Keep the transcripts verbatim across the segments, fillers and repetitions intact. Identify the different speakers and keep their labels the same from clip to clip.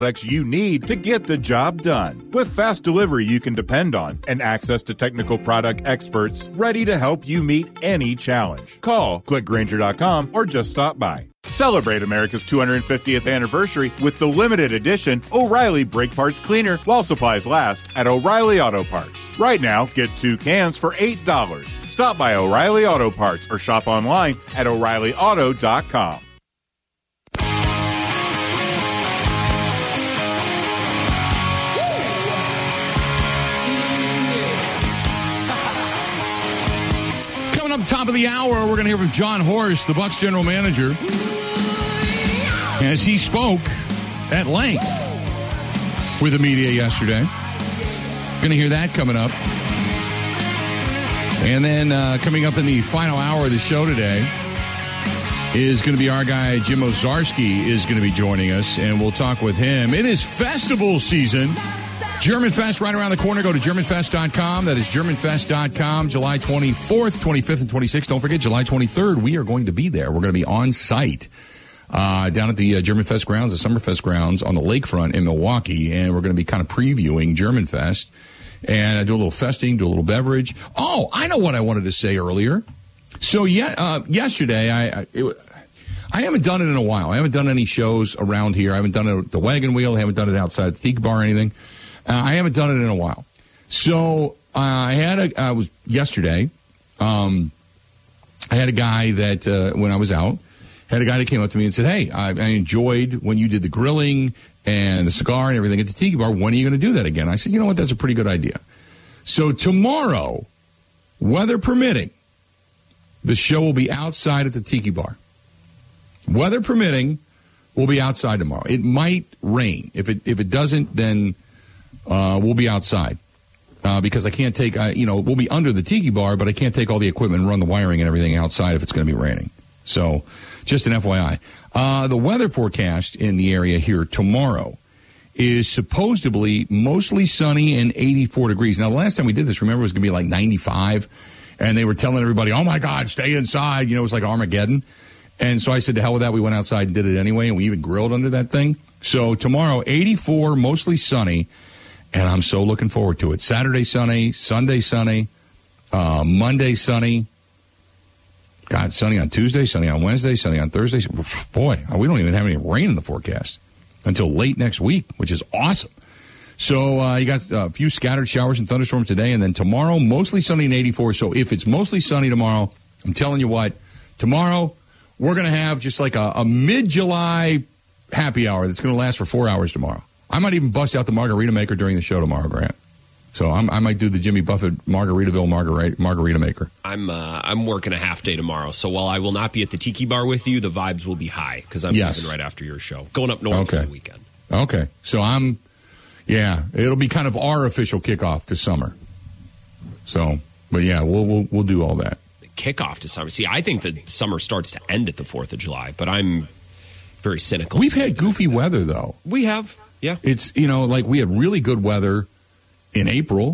Speaker 1: products you need to get the job done. With fast delivery you can depend on and access to technical product experts ready to help you meet any challenge. Call, click Grainger dot com, or just stop by. Celebrate America's two hundred fiftieth anniversary with the limited edition O'Reilly Brake Parts Cleaner while supplies last at O'Reilly Auto Parts. Right now, get two cans for eight dollars. Stop by O'Reilly Auto Parts or shop online at O'Reilly Auto dot com.
Speaker 2: Up top of the hour, we're going to hear from John Horst, the Bucs general manager, as he spoke at length with the media yesterday. Going to hear that coming up. And then uh, coming up in the final hour of the show today is going to be our guy, Jim Ozarski, is going to be joining us, and we'll talk with him. It is festival season. German Fest right around the corner. Go to German Fest dot com. That is German Fest dot com. July twenty-fourth, twenty-fifth, and twenty-sixth. Don't forget, July twenty-third, we are going to be there. We're going to be on site uh, down at the uh, German Fest grounds, the Summerfest grounds on the lakefront in Milwaukee, and we're going to be kind of previewing German Fest and uh, do a little festing, do a little beverage. Oh, I know what I wanted to say earlier. So yeah, uh, yesterday, I I, it, I haven't done it in a while. I haven't done any shows around here. I haven't done it at the Wagon Wheel. I haven't done it outside the Tiki Bar or anything. Uh, I haven't done it in a while. So uh, I had a, I was yesterday, um, I had a guy that, uh, when I was out, had a guy that came up to me and said, hey, I, I enjoyed when you did the grilling and the cigar and everything at the Tiki Bar. When are you going to do that again? I said, you know what? That's a pretty good idea. So tomorrow, weather permitting, the show will be outside at the Tiki Bar. Weather permitting, we'll be outside tomorrow. It might rain. If it, if it doesn't, then Uh, we'll be outside uh, because I can't take, uh, you know, we'll be under the Tiki Bar, but I can't take all the equipment and run the wiring and everything outside if it's going to be raining. So just an F Y I. Uh, the weather forecast in the area here tomorrow is supposedly mostly sunny and eighty-four degrees. Now, the last time we did this, remember, it was going to be like ninety-five, and they were telling everybody, oh, my God, stay inside. You know, it was like Armageddon. And so I said, to hell with that. We went outside and did it anyway, and we even grilled under that thing. So tomorrow, eighty-four, mostly sunny. And I'm so looking forward to it. Saturday sunny, Sunday sunny, uh, Monday sunny. God, sunny on Tuesday, sunny on Wednesday, sunny on Thursday. Boy, we don't even have any rain in the forecast until late next week, which is awesome. So uh, you got a few scattered showers and thunderstorms today, and then tomorrow, mostly sunny and eighty-four. So if it's mostly sunny tomorrow, I'm telling you what, tomorrow we're going to have just like a, a mid-July happy hour that's going to last for four hours tomorrow. I might even bust out the margarita maker during the show tomorrow, Grant. So I'm, I might do the Jimmy Buffett Margaritaville margarita, margarita maker.
Speaker 3: I'm uh, I'm working a half day tomorrow, so while I will not be at the Tiki Bar with you, the vibes will be high because I'm
Speaker 2: yes.
Speaker 3: leaving right after your show, going up north
Speaker 2: okay.
Speaker 3: for the weekend.
Speaker 2: Okay, so I'm, yeah, it'll be kind of our official kickoff to summer. So, but yeah, we'll we'll we'll do all that.
Speaker 3: The kickoff to summer. See, I think the summer starts to end at the Fourth of July, but I'm very cynical.
Speaker 2: We've had goofy weather though.
Speaker 3: We have. Yeah.
Speaker 2: It's, you know, like we had really good weather in April.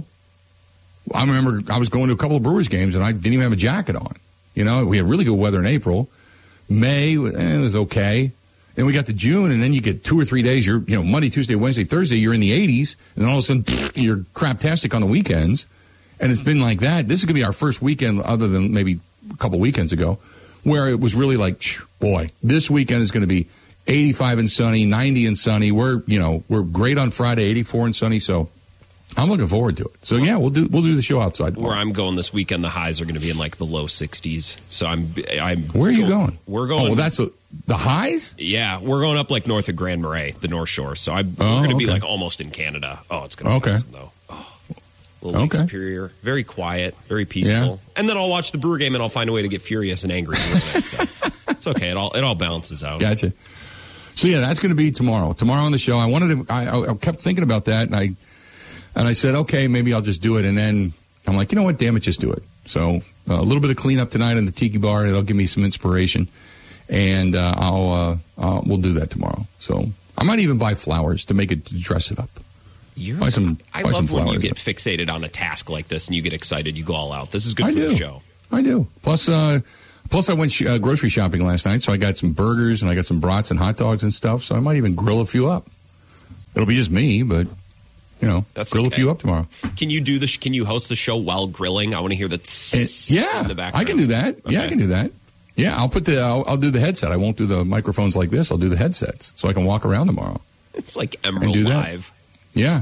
Speaker 2: I remember I was going to a couple of Brewers games and I didn't even have a jacket on. You know, we had really good weather in April. May, eh, it was okay. Then we got to June and then you get two or three days. You're, you know, Monday, Tuesday, Wednesday, Thursday, you're in the eighties. And then all of a sudden, you're craptastic on the weekends. And it's been like that. This is going to be our first weekend other than maybe a couple weekends ago where it was really like, boy, this weekend is going to be eighty-five and sunny, ninety and sunny. We're, you know, we're great on Friday, eighty-four and sunny. So I'm looking forward to it. So yeah, we'll do we'll do the show outside tomorrow.
Speaker 3: Where I'm going this weekend, the highs are going to be in like the low sixties. So I'm I'm.
Speaker 2: Where are you going?
Speaker 3: We're going.
Speaker 2: Oh, well, that's a, the highs.
Speaker 3: Yeah, we're going up like north of Grand Marais, the North Shore. So I'm,
Speaker 2: oh,
Speaker 3: we're going to
Speaker 2: okay.
Speaker 3: be like almost in Canada. Oh, it's going to be
Speaker 2: okay.
Speaker 3: awesome though. Oh, Little Lake
Speaker 2: okay.
Speaker 3: Superior, very quiet, very peaceful.
Speaker 2: Yeah.
Speaker 3: And then I'll watch the Brewer game and I'll find a way to get furious and angry. So it's okay. It all it all balances out.
Speaker 2: Gotcha. So yeah, that's going to be tomorrow. Tomorrow on the show. I wanted to. I, I kept thinking about that, and I and I said, okay, maybe I'll just do it. And then I'm like, you know what? Damn it, just do it. So uh, a little bit of cleanup tonight in the Tiki Bar. It'll give me some inspiration, and uh, I'll, uh, I'll we'll do that tomorrow. So I might even buy flowers to make it to dress it up.
Speaker 3: You're,
Speaker 2: buy some.
Speaker 3: I
Speaker 2: buy
Speaker 3: love
Speaker 2: some
Speaker 3: when
Speaker 2: flowers.
Speaker 3: you get fixated on a task like this and you get excited. You go all out. This is good
Speaker 2: I
Speaker 3: for
Speaker 2: do.
Speaker 3: the show.
Speaker 2: I do. Plus, uh, plus I went sh- uh, grocery shopping last night, so I got some burgers and I got some brats and hot dogs and stuff. So I might even grill a few up. It'll be just me, but, you know,
Speaker 3: That's
Speaker 2: grill
Speaker 3: okay.
Speaker 2: a few up tomorrow.
Speaker 3: Can you do the? Sh- can you host the show while grilling? I want to hear the tss
Speaker 2: Yeah,
Speaker 3: in the background.
Speaker 2: I can do that.
Speaker 3: Okay.
Speaker 2: Yeah, I can do that. Yeah, I'll put the, I'll, I'll do the headset. I won't do the microphones like this. I'll do the headsets so I can walk around tomorrow.
Speaker 3: It's like Emerald
Speaker 2: do that.
Speaker 3: Live.
Speaker 2: Yeah.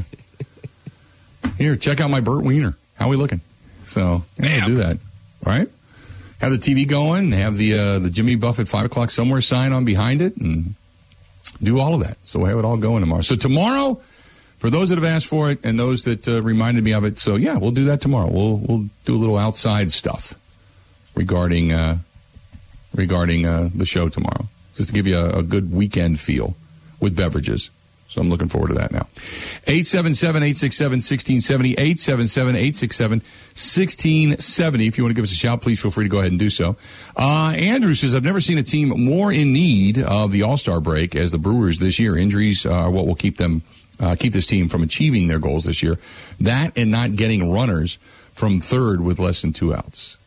Speaker 2: Here, check out my Burt Wiener. How are we looking? So, yeah, we'll do that. All right? Have the T V going, have the uh, the Jimmy Buffett five o'clock somewhere sign on behind it, and do all of that. So we'll have it all going tomorrow. So tomorrow, for those that have asked for it and those that uh, reminded me of it, so yeah, we'll do that tomorrow. We'll we'll do a little outside stuff regarding uh, regarding uh, the show tomorrow, just to give you a, a good weekend feel with beverages. So I'm looking forward to that now. eight seven seven, eight six seven, one six seven zero, eight seven seven, eight six seven, one six seven zero. If you want to give us a shout, please feel free to go ahead and do so. Uh, Andrew says, I've never seen a team more in need of the All-Star break as the Brewers this year. Injuries are what will keep them, uh, keep this team from achieving their goals this year. That and not getting runners from third with less than two outs.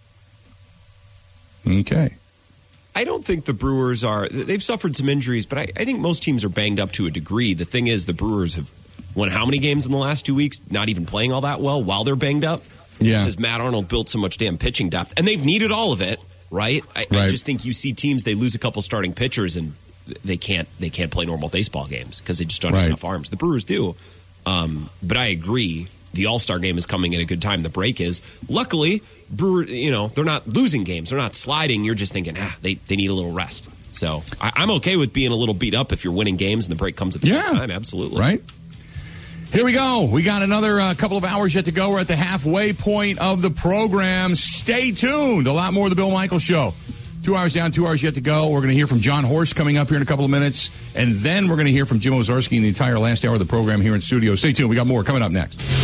Speaker 2: Okay.
Speaker 3: I don't think the Brewers are. They've suffered some injuries, but I, I think most teams are banged up to a degree. The thing is, the Brewers have won how many games in the last two weeks, not even playing all that well while they're banged up?
Speaker 2: Yeah.
Speaker 3: Because Matt Arnold built so much damn pitching depth, and they've needed all of it, right? I,
Speaker 2: right.
Speaker 3: I just think you see teams, they lose a couple starting pitchers, and they can't they can't play normal baseball games because they just don't
Speaker 2: right.
Speaker 3: have enough arms. The Brewers do. Um, but I agree. The All-Star game is coming at a good time. The break is. Luckily, Brewer, you know, they're not losing games. They're not sliding. You're just thinking, ah, they, they need a little rest. So I, I'm okay with being a little beat up if you're winning games and the break comes at the
Speaker 2: yeah.
Speaker 3: same time. Absolutely.
Speaker 2: Right. Here we go. We got another uh, couple of hours yet to go. We're at the halfway point of the program. Stay tuned. A lot more of the Bill Michaels Show. Two hours down, two hours yet to go. We're going to hear from John Horst coming up here in a couple of minutes. And then we're going to hear from Jim Owczarski in the entire last hour of the program here in studio. Stay tuned. We got more coming up next.